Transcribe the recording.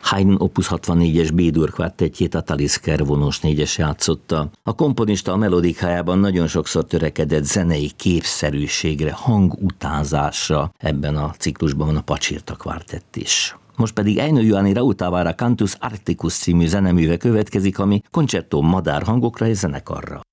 Haydn Opus 64-es B-dur kvartettjét a Talisker vonós 4-es játszotta. A komponista a melodikájában nagyon sokszor törekedett zenei képszerűségre, hangutánzásra, ebben a ciklusban van a Pacsirta kvartett is. Most pedig Eino Juhani Rautavaara Cantus Arcticus című zeneműve következik, ami koncertó madárhangokra és zenekarra.